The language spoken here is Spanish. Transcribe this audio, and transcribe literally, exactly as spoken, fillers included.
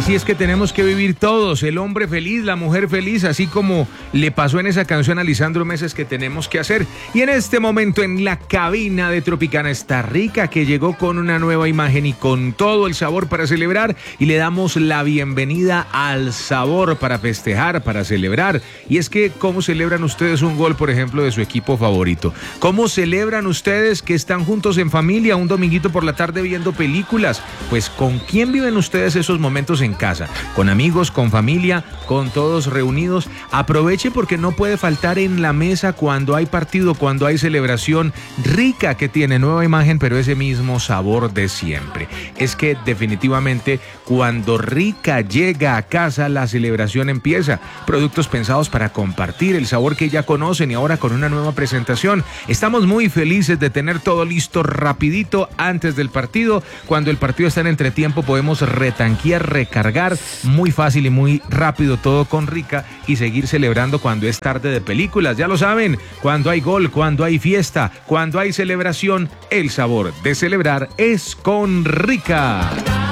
Así es que tenemos que vivir todos, el hombre feliz, la mujer feliz, así como le pasó en esa canción a Lisandro Meses, que tenemos que hacer. Y en este momento en la cabina de Tropicana está Rica, que llegó con una nueva imagen y con todo el sabor para celebrar, y le damos la bienvenida al sabor para festejar, para celebrar. Y es que, ¿cómo celebran ustedes un gol, por ejemplo, de su equipo favorito? ¿Cómo celebran ustedes que están juntos en familia un dominguito por la tarde viendo películas? Pues, ¿con quién viven ustedes esos momentos en casa? ¿Con amigos, con familia, con todos reunidos? Aproveche, porque no puede faltar en la mesa cuando hay partido, cuando hay celebración. Rica, que tiene nueva imagen, pero ese mismo sabor de siempre. Es que definitivamente cuando Rica llega a casa, la celebración empieza. Productos pensados para compartir, el sabor que ya conocen, y ahora con una nueva presentación. Estamos muy felices de tener todo listo rapidito antes del partido. Cuando el partido está en entretiempo, podemos retanquear, recargar muy fácil y muy rápido todo con Rica y seguir celebrando cuando es tarde de películas. Ya lo saben, cuando hay gol, cuando hay fiesta, cuando hay celebración, el sabor de celebrar es con Rica.